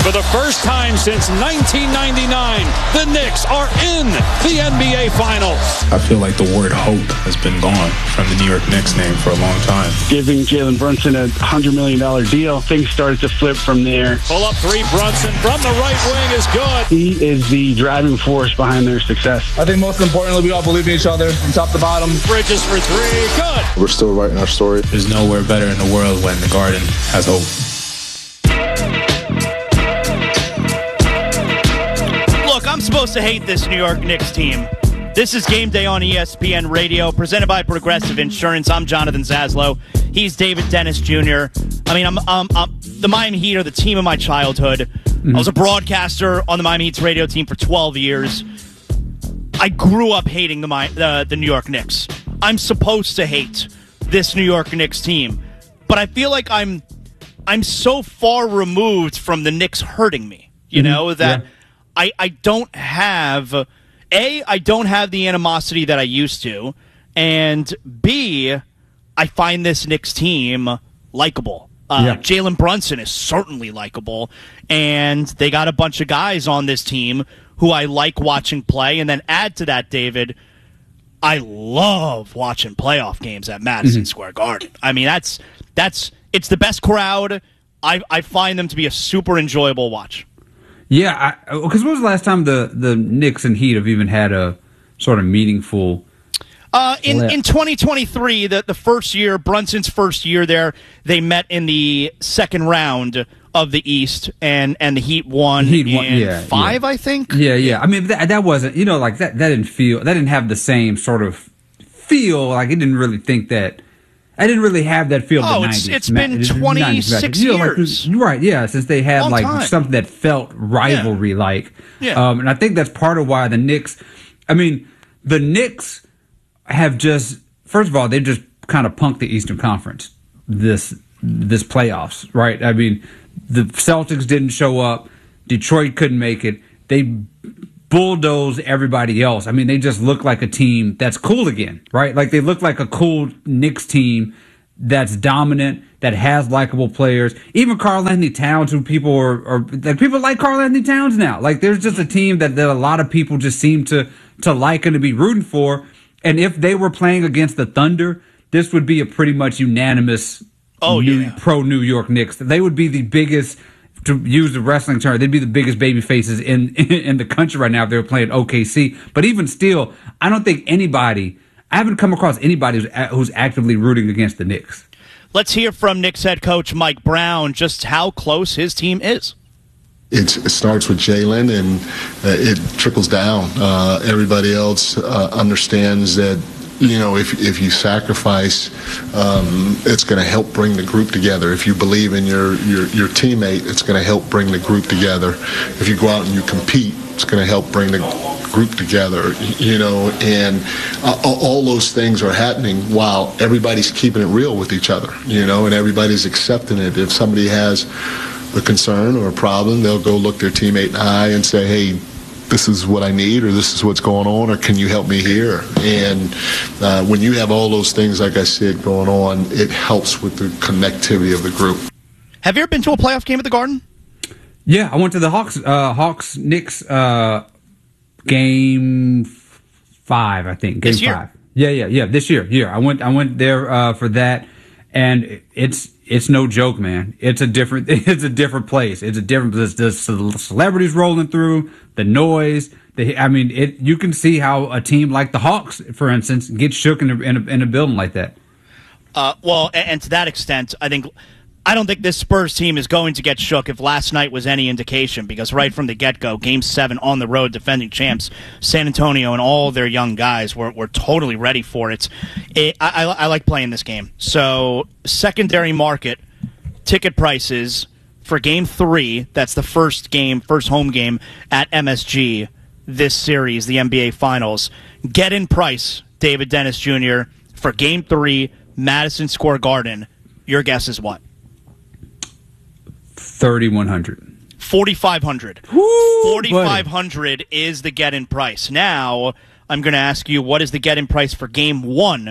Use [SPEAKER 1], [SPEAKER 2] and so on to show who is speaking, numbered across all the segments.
[SPEAKER 1] For the first time since 1999, the Knicks are in the NBA Finals.
[SPEAKER 2] I feel like the word hope has been gone from the New York Knicks name for a long time.
[SPEAKER 3] Giving Jalen Brunson a $100 million deal, things started to flip from there.
[SPEAKER 1] Pull up three, Brunson from the right wing is good.
[SPEAKER 3] He is the driving force behind their success.
[SPEAKER 4] I think most importantly, we all believe in each other from top to bottom.
[SPEAKER 1] Bridges for three, good.
[SPEAKER 5] We're still writing our story.
[SPEAKER 2] There's nowhere better in the world when the Garden has hope.
[SPEAKER 6] Look, I'm supposed to hate this New York Knicks team. This is Game Day on ESPN Radio, presented by Progressive Insurance. I'm Jonathan Zaslow. He's David Dennis Jr. I mean, I'm the Miami Heat are the team of my childhood. I was a broadcaster on the Miami Heat's radio team for 12 years. I grew up hating the New York Knicks. I'm supposed to hate this New York Knicks team, but I feel like I'm so far removed from the Knicks hurting me, you know, that I don't have, A, I don't have the animosity that I used to, and B, I find this Knicks team likable. Jalen Brunson is certainly likable, and they got a bunch of guys on this team who I like watching play, and then add to that, David, I love watching playoff games at Madison Square Garden. I mean, it's the best crowd. I find them to be a super enjoyable watch.
[SPEAKER 7] Yeah, because when was the last time the Knicks and Heat have even had a sort of meaningful?
[SPEAKER 6] In 2023, the first year, Brunson's first year there, they met in the second round of the East, and the Heat won in five, I think.
[SPEAKER 7] Yeah. I mean, that wasn't, you know, like that didn't have the same sort of feel. Like, it didn't really think that. I didn't really have that feel.
[SPEAKER 6] Oh, it's been 26 years.
[SPEAKER 7] Right, yeah, since they had
[SPEAKER 6] Long time.
[SPEAKER 7] Something that felt rivalry-like.
[SPEAKER 6] Yeah.
[SPEAKER 7] And I think that's part of why the Knicks have just, first of all, they just kind of punked the Eastern Conference this playoffs, right? I mean, the Celtics didn't show up. Detroit couldn't make it. They bulldoze everybody else. I mean, they just look like a team that's cool again, right? Like, they look like a cool Knicks team that's dominant, that has likable players. Even Karl-Anthony Towns, who people are like, people like Karl-Anthony Towns now. Like, there's just a team that a lot of people just seem to like and to be rooting for. And if they were playing against the Thunder, this would be a pretty much unanimous pro New York Knicks. They would be the biggest, to use the wrestling term, they'd be the biggest baby faces in the country right now if they were playing OKC. But even still, I haven't come across anybody who's actively rooting against the Knicks.
[SPEAKER 6] Let's hear from Knicks head coach Mike Brown just how close his team is.
[SPEAKER 5] It starts with Jalen, and it trickles down. Everybody else understands that, you know, if you sacrifice, it's going to help bring the group together. If you believe in your teammate, it's going to help bring the group together. If you go out and you compete, it's going to help bring the group together, you know, and all those things are happening while everybody's keeping it real with each other, you know, and everybody's accepting it. If somebody has a concern or a problem, they'll go look their teammate in the eye and say, hey, this is what I need, or this is what's going on, or can you help me here? And when you have all those things, like I said, going on, it helps with the connectivity of the group.
[SPEAKER 6] Have you ever been to a playoff game at the Garden?
[SPEAKER 7] Yeah, I went to the Hawks-Knicks game 5, I think. Game 5. Yeah. This year. Yeah, I went there for that, and it's no joke, man. It's a different place. It's a different. The celebrities rolling through, the noise. You can see how a team like the Hawks, for instance, gets shook in a building like that.
[SPEAKER 6] Well, and to that extent, I don't think this Spurs team is going to get shook if last night was any indication, because right from the get-go, Game 7 on the road, defending champs, San Antonio and all their young guys were totally ready for it. I like playing this game. So, secondary market ticket prices for Game 3, that's the first home game at MSG this series, the NBA Finals. Get in price, David Dennis Jr., for Game 3, Madison Square Garden. Your guess is what?
[SPEAKER 7] 3,100.
[SPEAKER 6] 4,500. 4,500 is the get-in price. Now, I'm going to ask you, what is the get-in price for Game 1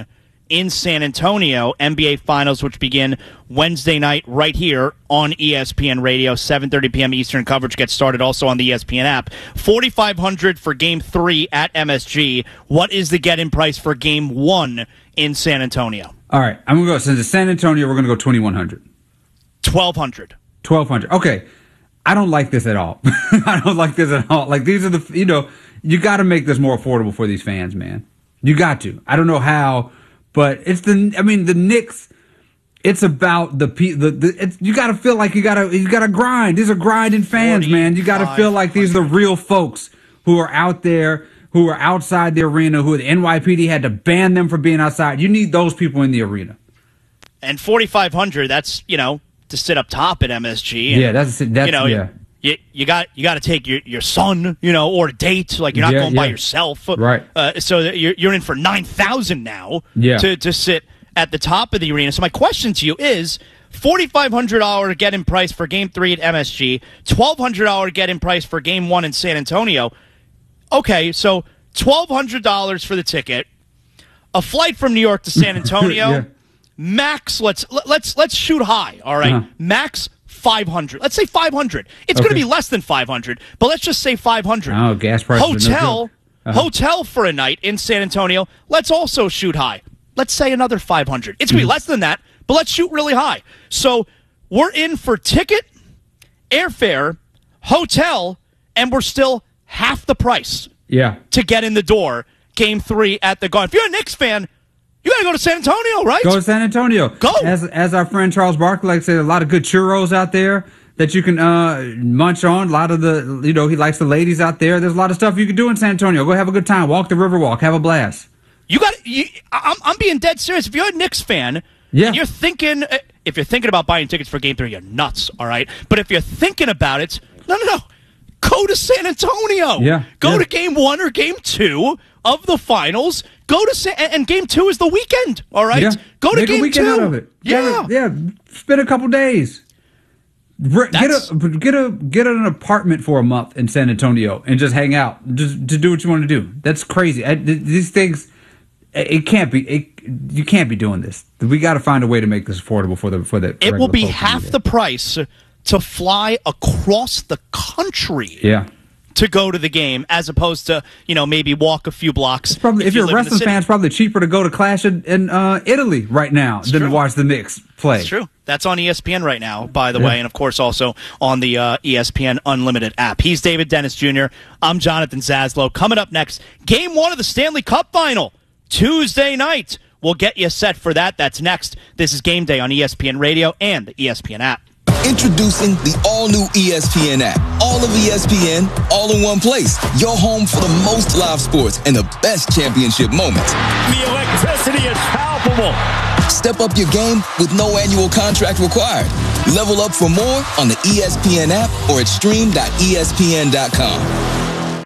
[SPEAKER 6] in San Antonio. NBA Finals, which begin Wednesday night right here on ESPN Radio. 7:30 p.m. Eastern. Coverage gets started also on the ESPN app. $4,500 for Game 3 at MSG. What is the get-in price for Game 1 in San Antonio?
[SPEAKER 7] All right, I'm going to go, since it's San Antonio, we're going to go $2,100.
[SPEAKER 6] $1,200.
[SPEAKER 7] $1,200. Okay. I don't like this at all. I don't like this at all. Like, these are you got to make this more affordable for these fans, man. You got to. I don't know how, but the Knicks, it's about you got to feel like you got to grind. These are grinding fans, man. You got to feel like these are the real folks who are out there, who are outside the arena, who the NYPD had to ban them from being outside. You need those people in the arena. And
[SPEAKER 6] $4,500, that's, to sit up top at MSG. And,
[SPEAKER 7] yeah, that's yeah.
[SPEAKER 6] You got to take your son, or a date. Like, you're not going by yourself,
[SPEAKER 7] right?
[SPEAKER 6] So you're in for $9,000 now.
[SPEAKER 7] Yeah.
[SPEAKER 6] To sit at the top of the arena. So my question to you is: $4,500 get-in price for Game 3 at MSG, $1,200 get-in price for Game 1 in San Antonio. Okay, so $1,200 for the ticket, a flight from New York to San Antonio.
[SPEAKER 7] Yeah.
[SPEAKER 6] Max, let's shoot high. All right, Max $500. Let's say $500. It's going to be less than $500, but let's just say $500.
[SPEAKER 7] Oh, gas prices.
[SPEAKER 6] Hotel for a night in San Antonio. Let's also shoot high. Let's say another $500. It's going to be less than that, but let's shoot really high. So we're in for ticket, airfare, hotel, and we're still half the price.
[SPEAKER 7] Yeah.
[SPEAKER 6] To get in the door. Game 3 at the Garden. If you're a Knicks fan, you got to go to San Antonio, right?
[SPEAKER 7] Go to San Antonio.
[SPEAKER 6] Go.
[SPEAKER 7] As our friend Charles Barkley likes to say, a lot of good churros out there that you can munch on. A lot of he likes the ladies out there. There's a lot of stuff you can do in San Antonio. Go have a good time. Walk the Riverwalk. Have a blast.
[SPEAKER 6] I'm being dead serious. If you're a Knicks fan, and you're thinking, if you're thinking about buying tickets for Game 3, you're nuts, all right? But if you're thinking about it, no. Go to San Antonio.
[SPEAKER 7] Yeah.
[SPEAKER 6] Go to Game 1 or Game 2 of the finals. Go to and Game 2 is the weekend. All right.
[SPEAKER 7] Yeah.
[SPEAKER 6] Go to
[SPEAKER 7] Make
[SPEAKER 6] Game
[SPEAKER 7] a weekend
[SPEAKER 6] 2
[SPEAKER 7] out of it.
[SPEAKER 6] Yeah.
[SPEAKER 7] Spend a couple days. Get an apartment for a month in San Antonio and just hang out. Just to do what you want to do. That's crazy. These things, it can't be. You can't be doing this. We got to find a way to make this affordable for the.
[SPEAKER 6] It will be half the price to fly across the country.
[SPEAKER 7] Yeah.
[SPEAKER 6] To go to the game, as opposed to maybe walk a few blocks.
[SPEAKER 7] It's probably, if you're a wrestling fan, it's probably cheaper to go to Clash in Italy right now than to watch the Knicks play.
[SPEAKER 6] It's true. That's on ESPN right now, by the way, and of course also on the ESPN Unlimited app. He's David Dennis Jr. I'm Jonathan Zaslow. Coming up next, Game 1 of the Stanley Cup Final, Tuesday night. We'll get you set for that. That's next. This is Game Day on ESPN Radio and the ESPN app.
[SPEAKER 8] Introducing the all-new ESPN app. All of ESPN, all in one place. Your home for the most live sports and the best championship moments.
[SPEAKER 1] The electricity is palpable.
[SPEAKER 8] Step up your game with no annual contract required. Level up for more on the ESPN app or at stream.espn.com.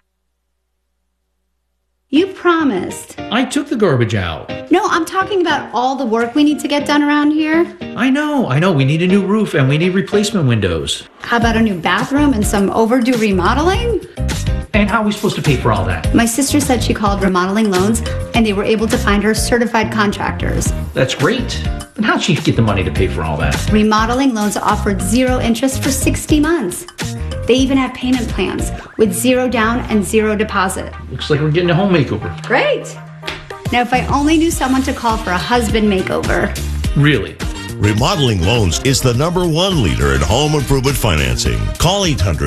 [SPEAKER 9] You promised.
[SPEAKER 10] I took the garbage out.
[SPEAKER 9] No, I'm talking about all the work we need to get done around here.
[SPEAKER 10] I know. We need a new roof and we need replacement windows.
[SPEAKER 9] How about a new bathroom and some overdue remodeling?
[SPEAKER 10] And how are we supposed to pay for all that?
[SPEAKER 9] My sister said she called Remodeling Loans and they were able to find her certified contractors.
[SPEAKER 10] That's great. But how'd she get the money to pay for all that?
[SPEAKER 9] Remodeling Loans offered 0 interest for 60 months. They even have payment plans with 0 down and 0 deposit.
[SPEAKER 10] Looks like we're getting a home makeover.
[SPEAKER 9] Great. Now, if I only knew someone to call for a husband makeover.
[SPEAKER 10] Really?
[SPEAKER 11] Remodeling Loans is the #1 leader in home improvement financing. Call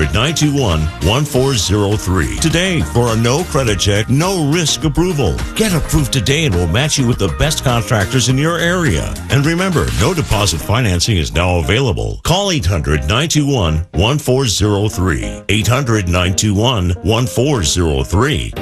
[SPEAKER 11] 800-921-1403 today for a no credit check, no risk approval. Get approved today and we'll match you with the best contractors in your area. And remember, no deposit financing is now available. Call 800-921-1403. 800-921-1403.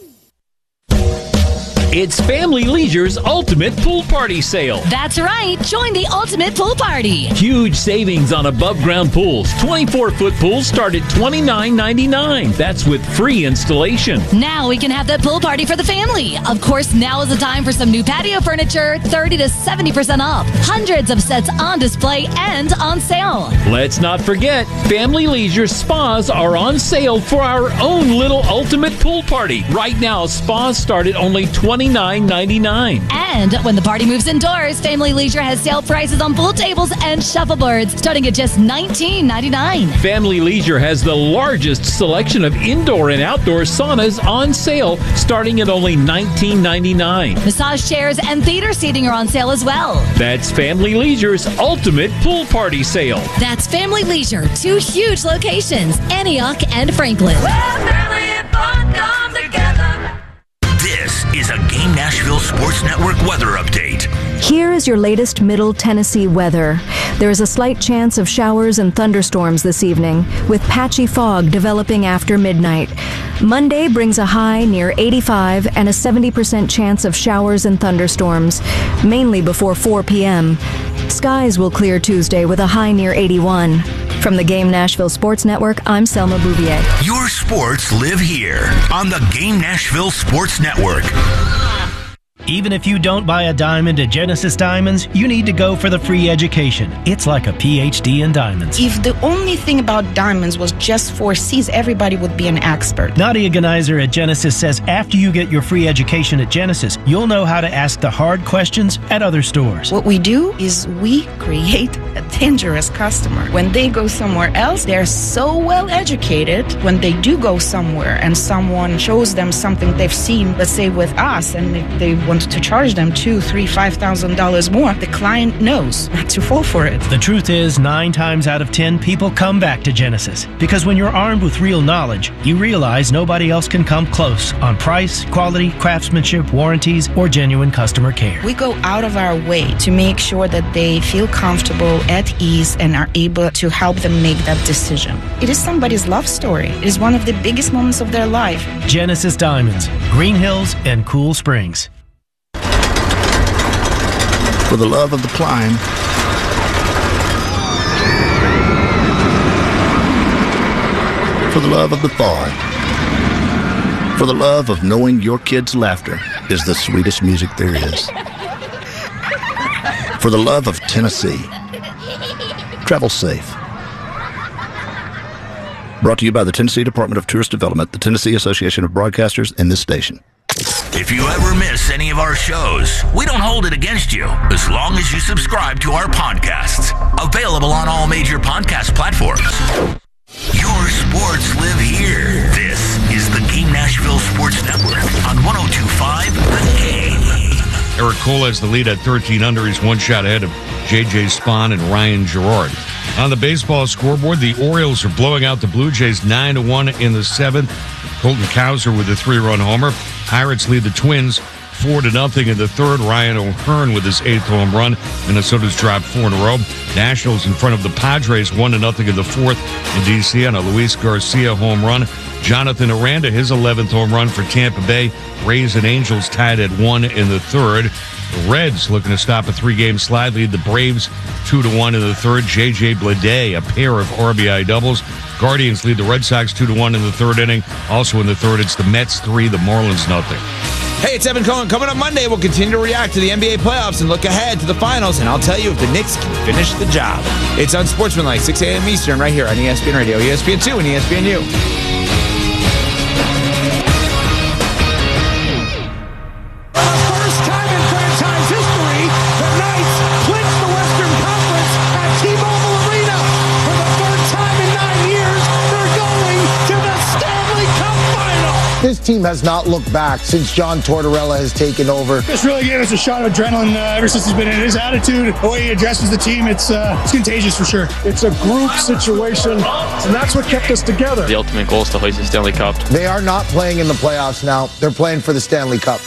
[SPEAKER 12] It's Family Leisure's Ultimate Pool Party Sale.
[SPEAKER 13] That's right. Join the Ultimate Pool Party.
[SPEAKER 12] Huge savings on above-ground pools. 24-foot pools start at $29.99. That's with free installation.
[SPEAKER 13] Now we can have that pool party for the family. Of course, now is the time for some new patio furniture, 30 to 70% off. Hundreds of sets on display and on sale.
[SPEAKER 12] Let's not forget, Family Leisure spas are on sale for our own little Ultimate Pool Party. Right now, spas start at only $29.99. $29.99.
[SPEAKER 13] And when the party moves indoors, Family Leisure has sale prices on pool tables and shuffleboards starting at just $19.99.
[SPEAKER 12] Family Leisure has the largest selection of indoor and outdoor saunas on sale starting at only $19.99.
[SPEAKER 13] Massage chairs and theater seating are on sale as well.
[SPEAKER 12] That's Family Leisure's ultimate pool party sale.
[SPEAKER 13] That's Family Leisure, 2 huge locations, Antioch and Franklin.
[SPEAKER 14] This is a Game Nashville Sports Network weather update.
[SPEAKER 15] Here is your latest Middle Tennessee weather. There is a slight chance of showers and thunderstorms this evening, with patchy fog developing after midnight. Monday brings a high near 85 and a 70% chance of showers and thunderstorms, mainly before 4 p.m. Skies will clear Tuesday with a high near 81. From the Game Nashville Sports Network, I'm Selma Bouvier.
[SPEAKER 14] Your sports live here on the Game Nashville Sports Network.
[SPEAKER 16] Even if you don't buy a diamond at Genesis Diamonds, you need to go for the free education. It's like a PhD in diamonds.
[SPEAKER 17] If the only thing about diamonds was just 4 C's, everybody would be an expert.
[SPEAKER 16] Nadia Ganizer at Genesis says after you get your free education at Genesis, you'll know how to ask the hard questions at other stores.
[SPEAKER 17] What we do is we create a dangerous customer. When they go somewhere else, they're so well educated. When they do go somewhere and someone shows them something they've seen, let's say with us, and they want to charge them $2,000, $3,000, $5,000 more, the client knows not to fall for it.
[SPEAKER 16] The truth is, 9 times out of 10, people come back to Genesis. Because when you're armed with real knowledge, you realize nobody else can come close on price, quality, craftsmanship, warranties, or genuine customer care.
[SPEAKER 17] We go out of our way to make sure that they feel comfortable, at ease, and are able to help them make that decision. It is somebody's love story. It is one of the biggest moments of their life.
[SPEAKER 16] Genesis Diamonds, Green Hills, and Cool Springs.
[SPEAKER 18] For the love of the climb, for the love of the thought, for the love of knowing your kids' laughter is the sweetest music there is, for the love of Tennessee. Travel safe. Brought to you by the Tennessee Department of Tourist Development, the Tennessee Association of Broadcasters, and this station.
[SPEAKER 14] If you ever miss any of our shows, we don't hold it against you as long as you subscribe to our podcasts. Available on all major podcast platforms. Your sports live here. This is the Game Nashville Sports Network on 102.5 The Game.
[SPEAKER 19] Eric Cole has the lead at 13 under. He's 1 shot ahead of J.J. Spahn and Ryan Gerard. On the baseball scoreboard, the Orioles are blowing out the Blue Jays 9-1 in the 7th. Colton Cowser with a 3-run homer. Pirates lead the Twins 4-0 in the 3rd. Ryan O'Hearn with his 8th home run. Minnesota's dropped 4 in a row. Nationals in front of the Padres 1-0 in the 4th in D.C. on a Luis Garcia home run. Jonathan Aranda, his 11th home run for Tampa Bay. Rays and Angels tied at 1 in the 3rd. The Reds looking to stop a 3-game slide lead. The Braves 2-1 in the 3rd. J.J. Bleday, a pair of RBI doubles. Guardians lead the Red Sox 2-1 in the 3rd inning. Also in the 3rd, it's the Mets 3, the Marlins 0.
[SPEAKER 20] Hey, it's Evan Cohen. Coming up Monday, we'll continue to react to the NBA playoffs and look ahead to the finals, and I'll tell you if the Knicks can finish the job. It's Unsportsmanlike, 6 a.m. Eastern, right here on ESPN Radio, ESPN2, and ESPNU.
[SPEAKER 21] This team has not looked back since John Tortorella has taken over.
[SPEAKER 22] This really gave us a shot of adrenaline ever since he's been in. His attitude, the way he addresses the team, it's contagious for sure.
[SPEAKER 23] It's a group situation, and that's what kept us together.
[SPEAKER 24] The ultimate goal is to hoist the Stanley Cup.
[SPEAKER 21] They are not playing in the playoffs now. They're playing for the Stanley Cup.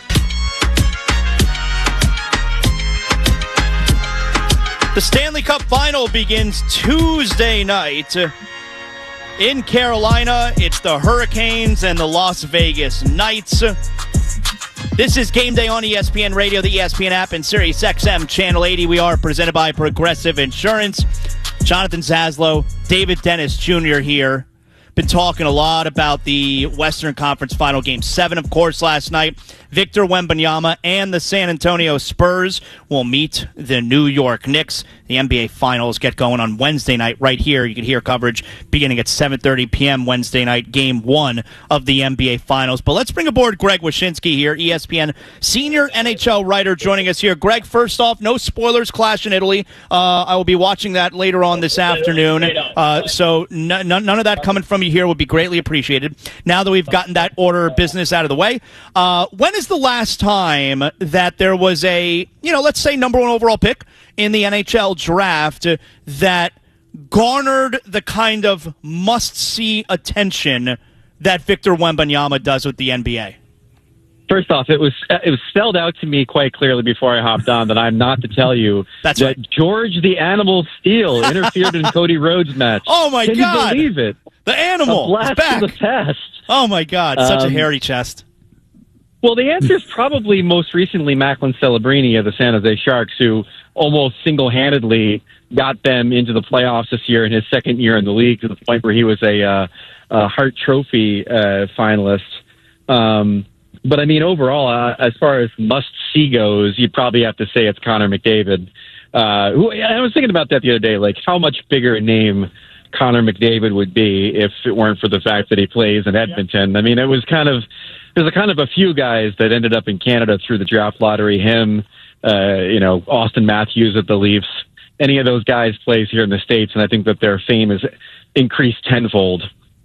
[SPEAKER 6] The Stanley Cup final begins Tuesday night. In Carolina, it's the Hurricanes and the Las Vegas Knights. This is Game Day on ESPN Radio, the ESPN app, and Sirius XM Channel 80. We are presented by Progressive Insurance. Jonathan Zaslow, David Dennis Jr. here. been talking a lot about the Western Conference Final Game 7, of course, last night. Victor Wembanyama and the San Antonio Spurs will meet the New York Knicks. The NBA Finals get going on Wednesday night right here. You can hear coverage beginning at 7:30 p.m. Wednesday night, Game 1 of the NBA Finals. But let's bring aboard Greg Wyshynski here, ESPN senior NHL writer, joining us here. Greg, first off, no spoilers, Clash in Italy. I will be watching that later on this afternoon. So none of that coming from you here would be greatly appreciated. Now that we've gotten that order of business out of the way, when is the last time that there was a, let's say number 1 overall pick in the NHL draft that garnered the kind of must-see attention that Victor Wembanyama does with the NBA?
[SPEAKER 2] First off, it was spelled out to me quite clearly before I hopped on that I'm not to tell you that right. George the Animal Steele interfered in Cody Rhodes' match.
[SPEAKER 6] Oh, my
[SPEAKER 2] God.
[SPEAKER 6] Can
[SPEAKER 2] you believe it?
[SPEAKER 6] The Animal
[SPEAKER 2] a blast
[SPEAKER 6] is back.
[SPEAKER 2] From the past.
[SPEAKER 6] Oh, my God. Such a hairy chest.
[SPEAKER 2] Well, the answer is probably most recently Macklin Celebrini of the San Jose Sharks, who almost single-handedly got them into the playoffs this year in his second year in the league, to the point where he was a Hart Trophy finalist. But, I mean, overall, as far as must-see goes, you'd probably have to say it's Connor McDavid. Who, I was thinking about that the other day, like how much bigger a name Connor McDavid would be if it weren't for the fact that he plays in Edmonton. Yeah. I mean, there's a few guys that ended up in Canada through the draft lottery. Him, Austin Matthews at the Leafs. Any of those guys plays here in the States, and I think that their fame is increased tenfold.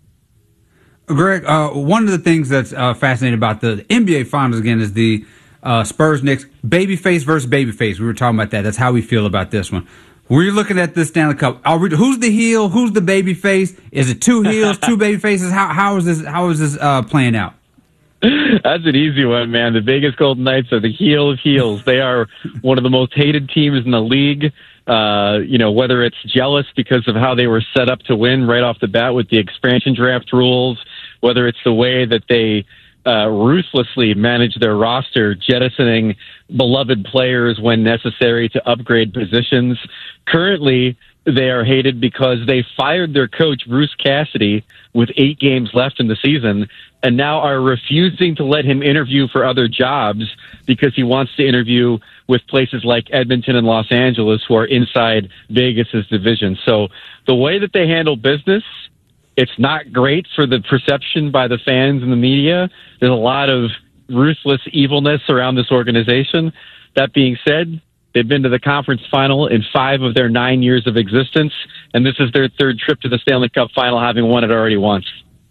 [SPEAKER 7] Greg, one of the things that's fascinating about the NBA Finals, again, is the Spurs-Knicks babyface versus babyface. We were talking about that. That's how we feel about this one. We're looking at this Stanley Cup. Who's the heel? Who's the babyface? Is it two heels, two babyfaces? How is this playing out?
[SPEAKER 2] That's an easy one, man. The Vegas Golden Knights are the heel of heels. They are one of the most hated teams in the league. Whether it's jealous because of how they were set up to win right off the bat with the expansion draft rules, whether it's the way that they ruthlessly manage their roster, jettisoning beloved players when necessary to upgrade positions. Currently, they are hated because they fired their coach, Bruce Cassidy, with 8 games left in the season, and now are refusing to let him interview for other jobs because he wants to interview with places like Edmonton and Los Angeles, who are inside Vegas's division. So the way that they handle business, it's not great for the perception by the fans and the media. There's a lot of ruthless evilness around this organization. That being said, they've been to the conference final in 5 of their 9 years of existence, and this is their 3rd trip to the Stanley Cup final, having won it already once.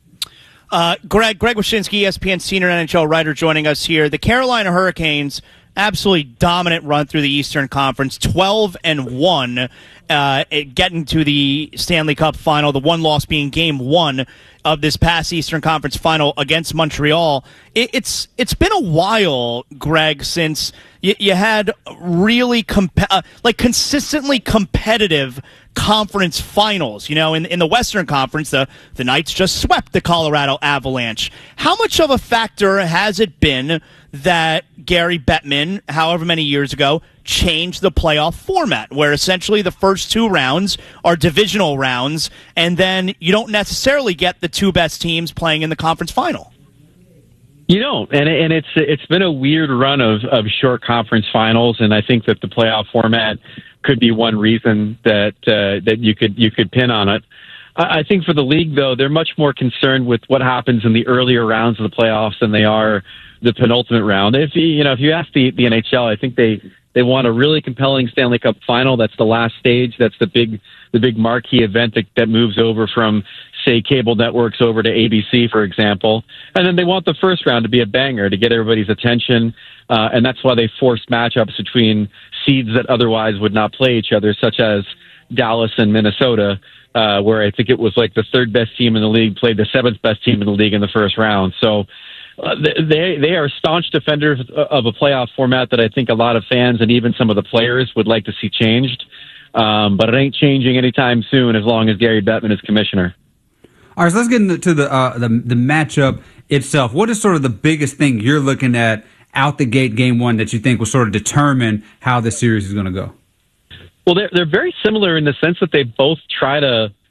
[SPEAKER 6] Greg Wyshynski, ESPN senior NHL writer, joining us here. The Carolina Hurricanes, absolutely dominant run through the Eastern Conference, 12-1, getting to the Stanley Cup final, the one loss being Game 1 of this past Eastern Conference final against Montreal. It's been a while, Greg, since you had really consistently competitive conference finals. In the Western Conference, the Knights just swept the Colorado Avalanche. How much of a factor has it been that Gary Bettman, however many years ago, changed the playoff format, where essentially the first 2 rounds are divisional rounds, and then you don't necessarily get the 2 best teams playing in the conference final?
[SPEAKER 2] You don't, and it's been a weird run of short conference finals, and I think that the playoff format could be one reason that you could pin on it. I think for the league, though, they're much more concerned with what happens in the earlier rounds of the playoffs than they are the penultimate round. If you ask the NHL, I think they want a really compelling Stanley Cup final. That's the last stage. That's the big marquee event that moves over from, say, cable networks over to ABC, for example. And then they want the first round to be a banger to get everybody's attention. And that's why they force matchups between seeds that otherwise would not play each other, such as Dallas and Minnesota, where I think it was like the 3rd best team in the league played the 7th best team in the league in the first round. So they are staunch defenders of a playoff format that I think a lot of fans and even some of the players would like to see changed. But it ain't changing anytime soon as long as Gary Bettman is commissioner.
[SPEAKER 7] All right, so let's get into the matchup itself. What is sort of the biggest thing you're looking at out the gate Game 1 that you think will sort of determine how this series is going to go?
[SPEAKER 2] Well, they're very similar in the sense that they both try to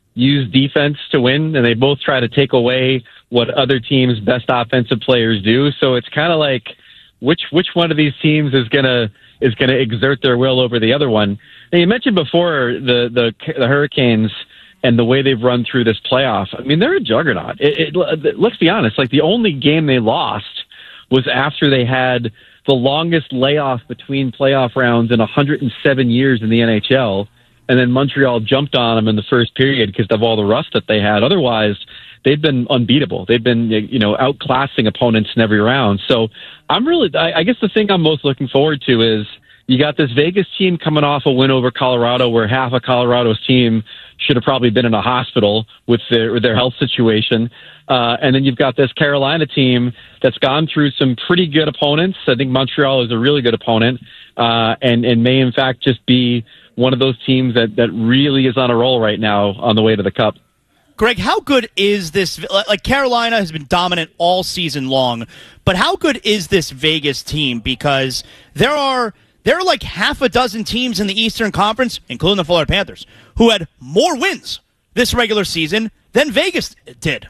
[SPEAKER 2] use defense to win, and they both try to take away what other teams' best offensive players do. So it's kind of like which one of these teams is gonna exert their will over the other one. Now, you mentioned before the Hurricanes and the way they've run through this playoff. I mean, they're a juggernaut. Let's be honest. Like, the only game they lost was after they had the longest layoff between playoff rounds in 107 years in the NHL. And then Montreal jumped on them in the first period because of all the rust that they had. Otherwise, they've been unbeatable. They've been, outclassing opponents in every round. So I guess the thing I'm most looking forward to is you got this Vegas team coming off a win over Colorado, where half of Colorado's team should have probably been in a hospital with their health situation. And then you've got this Carolina team that's gone through some pretty good opponents. I think Montreal is a really good opponent, and may in fact just be one of those teams that really is on a roll right now on the way to the Cup.
[SPEAKER 6] Greg, how good is this? Like, Carolina has been dominant all season long, but how good is this Vegas team? Because there are like half a dozen teams in the Eastern Conference, including the Florida Panthers, who had more wins this regular season than Vegas did.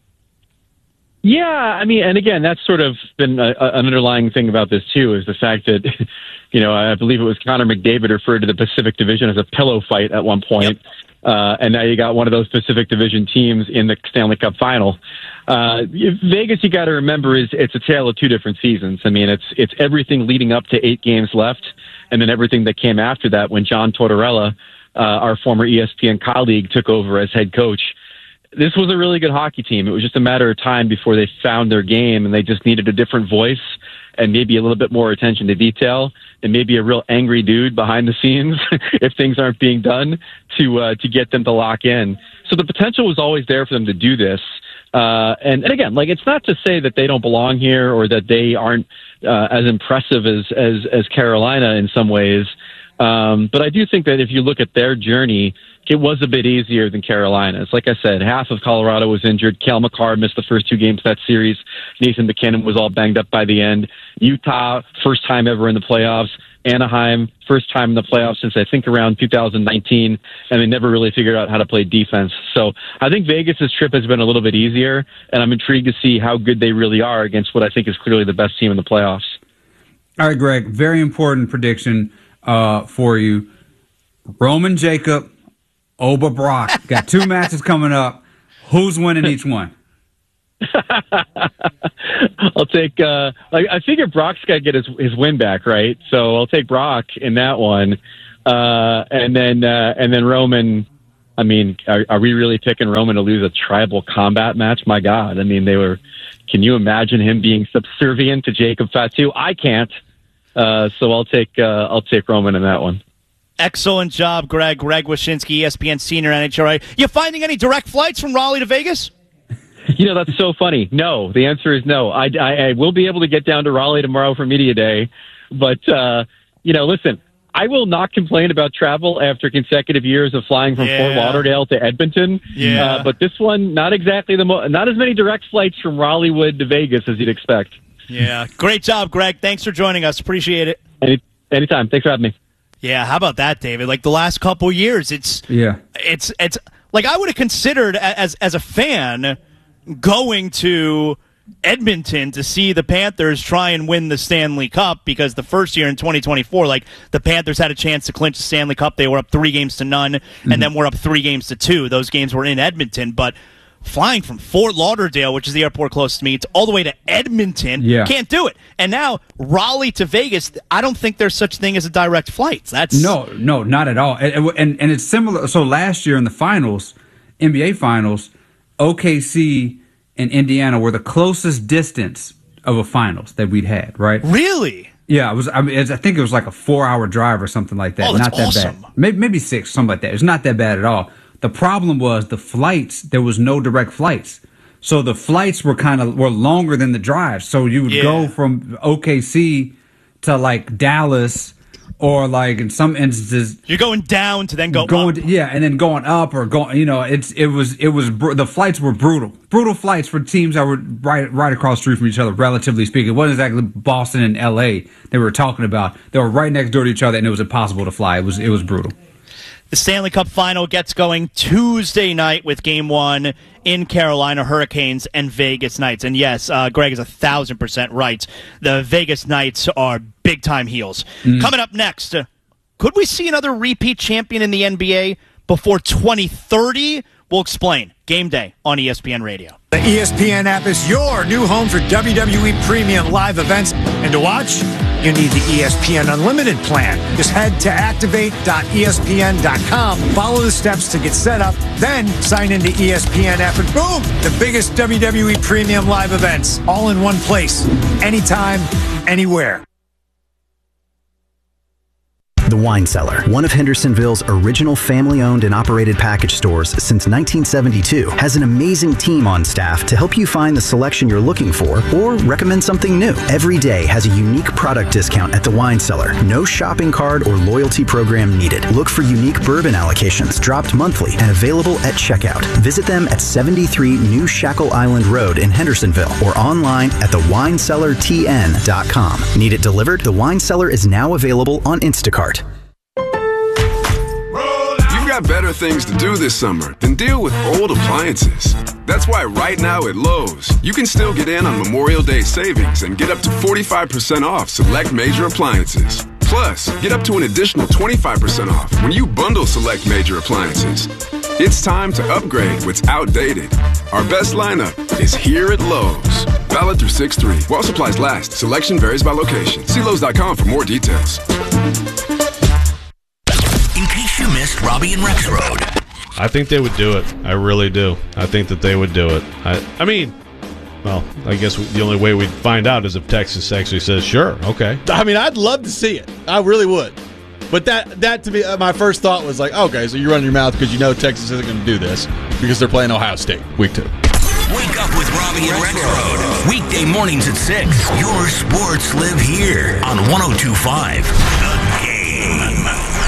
[SPEAKER 2] Yeah, I mean, and again, that's sort of been an underlying thing about this, too, is the fact that, I believe it was Connor McDavid referred to the Pacific Division as a pillow fight at one point. Yep. And now you got one of those Pacific Division teams in the Stanley Cup final. Vegas, you got to remember, it's a tale of two different seasons. I mean, it's everything leading up to 8 games left, and then everything that came after that when John Tortorella, our former ESPN colleague, took over as head coach. This was a really good hockey team. It was just a matter of time before they found their game, and they just needed a different voice and maybe a little bit more attention to detail, and maybe a real angry dude behind the scenes if things aren't being done to get them to lock in. So the potential was always there for them to do this. And again, like, it's not to say that they don't belong here or that they aren't as impressive as Carolina in some ways. But I do think that if you look at their journey, it was a bit easier than Carolina's. Like I said, half of Colorado was injured. Cale Makar missed the first 2 games of that series. Nathan McKinnon was all banged up by the end. Utah, first time ever in the playoffs. Anaheim, first time in the playoffs since I think around 2019, and they never really figured out how to play defense. So I think Vegas' trip has been a little bit easier, and I'm intrigued to see how good they really are against what I think is clearly the best team in the playoffs.
[SPEAKER 7] All right, Greg, very important prediction for you. Roman Jacob, Oba Brock. Got 2 matches coming up. Who's winning each one?
[SPEAKER 2] I'll take. I figure Brock's got to get his win back, right? So I'll take Brock in that one, and then Roman. I mean, are we really picking Roman to lose a tribal combat match? My God! I mean, they were. Can you imagine him being subservient to Jacob Fatu? I can't. So I'll take Roman in that one.
[SPEAKER 6] Excellent job, Greg. Greg Wyshynski, ESPN senior NHRA. You finding any direct flights from Raleigh to Vegas?
[SPEAKER 2] That's so funny. No, the answer is no. I will be able to get down to Raleigh tomorrow for Media Day. But, listen, I will not complain about travel after consecutive years of flying from Fort Lauderdale to Edmonton.
[SPEAKER 6] Yeah.
[SPEAKER 2] But this one, not exactly not as many direct flights from Raleighwood to Vegas as you'd expect.
[SPEAKER 6] Yeah. Great job, Greg. Thanks for joining us. Appreciate it.
[SPEAKER 2] Anytime. Thanks for having me.
[SPEAKER 6] Yeah, how about that, David? Like, the last couple years, it's like I would have considered as a fan going to Edmonton to see the Panthers try and win the Stanley Cup, because the first year in 2024, like, the Panthers had a chance to clinch the Stanley Cup. They were up 3-0, and then we're up 3-2. Those games were in Edmonton, but flying from Fort Lauderdale, which is the airport closest to me, it's all the way to Edmonton. Can't do it. And now Raleigh to Vegas, I don't think there's such thing as a direct flight. That's
[SPEAKER 7] no, not at all. And it's similar. So last year in the finals, NBA finals, OKC and Indiana were the closest distance of a finals that we'd had, right?
[SPEAKER 6] Really?
[SPEAKER 7] Yeah, it was. I think it was like a 4-hour drive or something like that.
[SPEAKER 6] Oh, that's
[SPEAKER 7] not that
[SPEAKER 6] awesome.
[SPEAKER 7] bad. Maybe 6, something like that. It's not that bad at all. The problem was the flights. There was no direct flights, so the flights were were longer than the drives. So you would go from OKC to like Dallas, or like in some instances
[SPEAKER 6] you're going down to then up.
[SPEAKER 7] And then going up or going. The flights were brutal flights for teams that were right across the street from each other. Relatively speaking, it wasn't exactly Boston and LA they were talking about. They were right next door to each other, and it was impossible to fly. It was brutal.
[SPEAKER 6] The Stanley Cup Final gets going Tuesday night with Game 1 in Carolina, Hurricanes and Vegas Knights. And yes, Greg is 1,000% right. The Vegas Knights are big-time heels. Coming up next, could we see another repeat champion in the NBA before 2030? We'll explain. Game day on ESPN Radio.
[SPEAKER 1] The ESPN app is your new home for WWE Premium live events. And to watch, you need the ESPN Unlimited plan. Just head to activate.espn.com, follow the steps to get set up, then sign into ESPN app, and boom, the biggest WWE Premium live events, all in one place, anytime, anywhere.
[SPEAKER 3] The Wine Cellar, one of Hendersonville's original family-owned and operated package stores since 1972, has an amazing team on staff to help you find the selection you're looking for or recommend something new. Every day has a unique product discount at The Wine Cellar. No shopping card or loyalty program needed. Look for unique bourbon allocations dropped monthly and available at checkout. Visit them at 73 New Shackle Island Road in Hendersonville or online at thewinecellartn.com. Need it delivered? The Wine Cellar is now available on Instacart.
[SPEAKER 4] You've got better things to do this summer than deal with old appliances. That's why right now at Lowe's, you can still get in on Memorial Day savings and get up to 45% off select major appliances. Plus, get up to an additional 25% off when you bundle select major appliances. It's time to upgrade what's outdated. Our best lineup is here at Lowe's. Valid through 6/3. While supplies last, selection varies by location. See Lowe's.com for more details.
[SPEAKER 14] In case you missed Robbie and Rex Road.
[SPEAKER 5] I think they would do it. I really do. I think that they would do it. I mean, well, I guess the only way we'd find out is if Texas actually says, sure, okay.
[SPEAKER 25] I mean, I'd love to see it. I really would. But that to me, my first thought was like, okay, so you're running your mouth because you know Texas isn't going to do this because they're playing Ohio State week 2.
[SPEAKER 14] Wake up with Robbie and Rex Road. Weekday mornings at 6. Your sports live here on 102.5 The Game.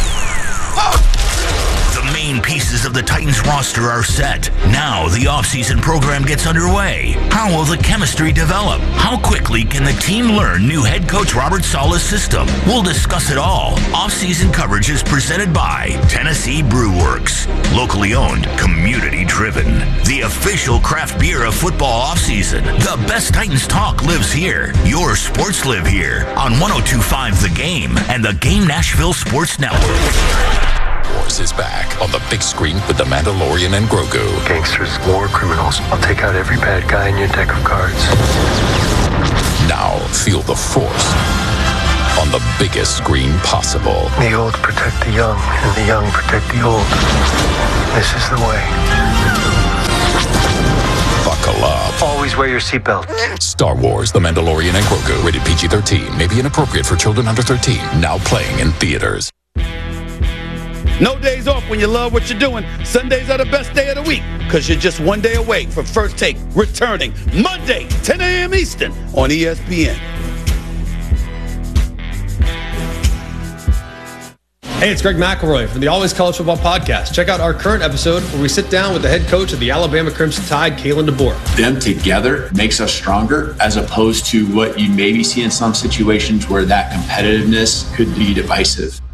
[SPEAKER 14] The main pieces of the Titans roster are set. Now the offseason program gets underway. How will the chemistry develop? How quickly can the team learn new head coach Robert Saleh's system? We'll discuss it all. Offseason coverage is presented by Tennessee Brew Works. Locally owned, community driven. The official craft beer of football offseason. The best Titans talk lives here. Your sports live here on 102.5 The Game and the Game Nashville Sports Network.
[SPEAKER 26] Wars is back on the big screen with The Mandalorian and Grogu.
[SPEAKER 27] Gangsters, war criminals. I'll take out every bad guy in your deck of cards.
[SPEAKER 26] Now feel the Force on the biggest screen possible.
[SPEAKER 27] The old protect the young, and the young protect the old. This is the way.
[SPEAKER 26] Buckle up.
[SPEAKER 27] Always wear your seatbelt.
[SPEAKER 26] Star Wars, The Mandalorian and Grogu. Rated PG-13. May be inappropriate for children under 13. Now playing in theaters.
[SPEAKER 28] No days off when you love what you're doing. Sundays are the best day of the week because you're just one day away from First Take returning Monday, 10 a.m. Eastern on ESPN.
[SPEAKER 29] Hey, it's Greg McElroy from the Always College Football Podcast. Check out our current episode where we sit down with the head coach of the Alabama Crimson Tide, Kalen DeBoer.
[SPEAKER 30] Them together makes us stronger as opposed to what you maybe see in some situations where that competitiveness could be divisive.